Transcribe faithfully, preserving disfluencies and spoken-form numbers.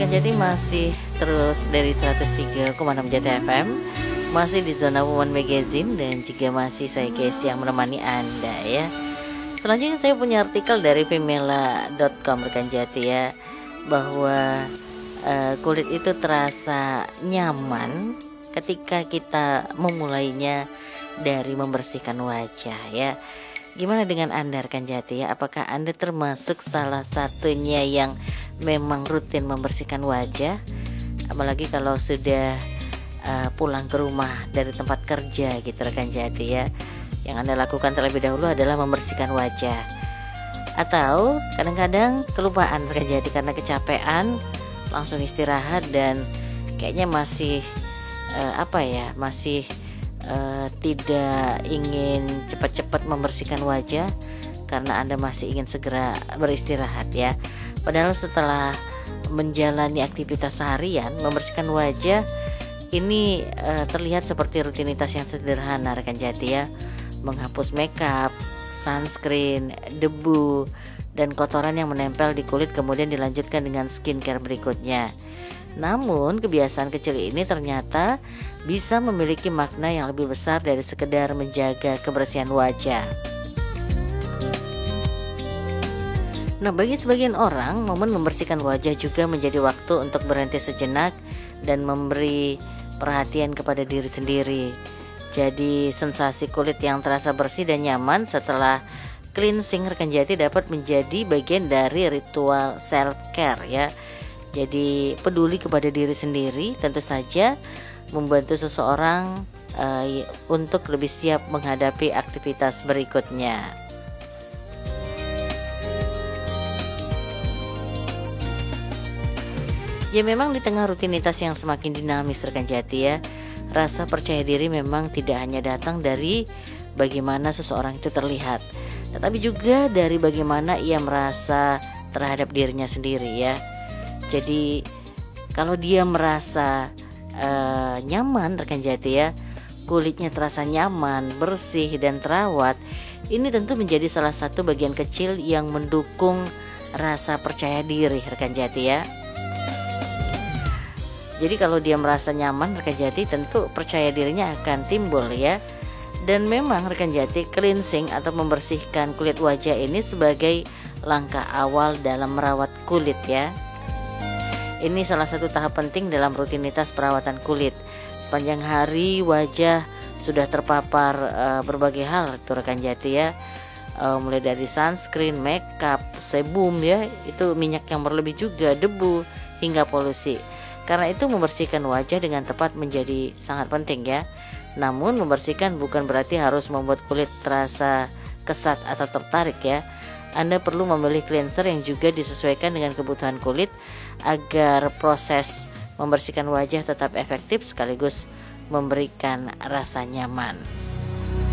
rekan Jati, masih terus dari seratus tiga koma enam Jati F M, masih di zona Woman Magazine, dan juga masih saya Casey yang menemani Anda ya. Selanjutnya saya punya artikel dari femela dot com rekan Jati ya, bahwa uh, kulit itu terasa nyaman ketika kita memulainya dari membersihkan wajah ya. Gimana dengan Anda rekan Jati ya? Apakah Anda termasuk salah satunya yang memang rutin membersihkan wajah? Apalagi kalau sudah uh, pulang ke rumah dari tempat kerja gitu rekan Jati ya. Yang Anda lakukan terlebih dahulu adalah membersihkan wajah. Atau kadang-kadang kelupaan rekan Jati karena kecapean, langsung istirahat dan kayaknya masih uh, apa ya, masih Uh, tidak ingin cepat-cepat membersihkan wajah karena Anda masih ingin segera beristirahat ya. Padahal setelah menjalani aktivitas seharian, membersihkan wajah ini uh, terlihat seperti rutinitas yang sederhana rekan Jati ya. Menghapus makeup, sunscreen, debu, dan kotoran yang menempel di kulit, kemudian dilanjutkan dengan skincare berikutnya. Namun kebiasaan kecil ini ternyata bisa memiliki makna yang lebih besar dari sekedar menjaga kebersihan wajah. Nah, bagi sebagian orang, momen membersihkan wajah juga menjadi waktu untuk berhenti sejenak dan memberi perhatian kepada diri sendiri. Jadi sensasi kulit yang terasa bersih dan nyaman setelah cleansing rekan Jati dapat menjadi bagian dari ritual self care ya. Jadi peduli kepada diri sendiri tentu saja membantu seseorang uh, untuk lebih siap menghadapi aktivitas berikutnya. Ya, memang di tengah rutinitas yang semakin dinamis rekan Jati ya, rasa percaya diri memang tidak hanya datang dari bagaimana seseorang itu terlihat, tetapi juga dari bagaimana ia merasa terhadap dirinya sendiri ya. Jadi kalau dia merasa uh, nyaman rekan Jati ya, kulitnya terasa nyaman, bersih dan terawat, ini tentu menjadi salah satu bagian kecil yang mendukung rasa percaya diri rekan Jati ya. Jadi kalau dia merasa nyaman rekan Jati, tentu percaya dirinya akan timbul ya. Dan memang rekan Jati, cleansing atau membersihkan kulit wajah ini sebagai langkah awal dalam merawat kulit ya. Ini salah satu tahap penting dalam rutinitas perawatan kulit. Sepanjang hari wajah sudah terpapar uh, berbagai hal tuh rekan Jati ya. Uh, mulai dari sunscreen, makeup, sebum ya, itu minyak yang berlebih juga, debu hingga polusi. Karena itu membersihkan wajah dengan tepat menjadi sangat penting ya. Namun membersihkan bukan berarti harus membuat kulit terasa kesat atau tertarik ya. Anda perlu memilih cleanser yang juga disesuaikan dengan kebutuhan kulit agar proses membersihkan wajah tetap efektif sekaligus memberikan rasa nyaman.